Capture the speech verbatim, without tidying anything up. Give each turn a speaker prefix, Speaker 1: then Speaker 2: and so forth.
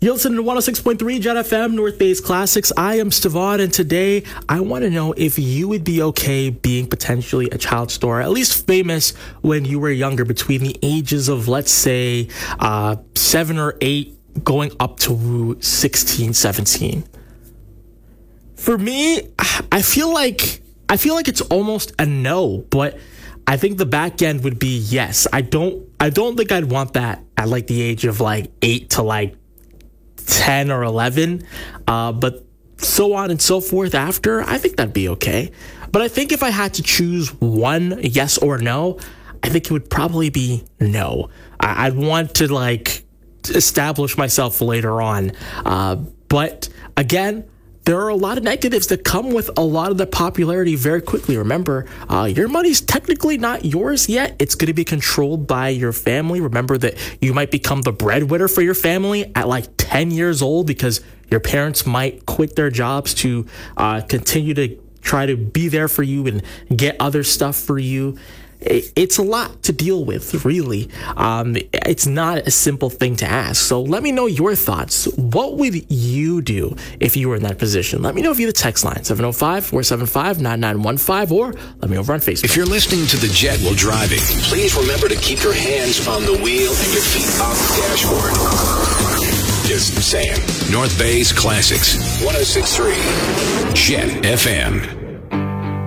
Speaker 1: You're listening to one oh six point three Jet F M, North Bay's Classics. I am Stavon, and today I want to know if you would be okay being potentially a child star, at least famous when you were younger, between the ages of, let's say, uh, seven or eight, going up to sixteen, seventeen. For me, I feel like I feel like it's almost a no, but I think the back end would be yes. I don't I don't think I'd want that at like the age of like eight to like ten or eleven, uh, but so on and so forth after, I think that'd be okay. But I think if I had to choose one yes or no, I think it would probably be no. I- I'd want to like establish myself later on. Uh, but again, there are a lot of negatives that come with a lot of the popularity very quickly. Remember, uh, your money's technically not yours yet. It's going to be controlled by your family. Remember that you might become the breadwinner for your family at like ten years old because your parents might quit their jobs to uh, continue to try to be there for you and get other stuff for you. It's a lot to deal with, really. Um, it's not a simple thing to ask. So let me know your thoughts. What would you do if you were in that position? Let me know via the text line, seven oh five, four seven five, nine nine one five, or let me know over on Facebook.
Speaker 2: If you're listening to The Jet while driving, please remember to keep your hands on the wheel and your feet off the dashboard. Just saying. North Bay's Classics, one oh six point three Jet F M.